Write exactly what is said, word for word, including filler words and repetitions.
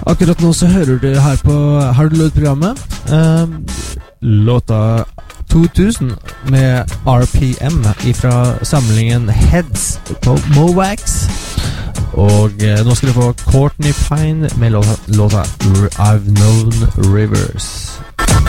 Akkurat nå så hører du her på Har du lødd-programmet uh, låta to tusen med R P M fra samlingen Heads på Movax. Og uh, nå skal du få Courtney Pine med låta, låta I've Known Rivers.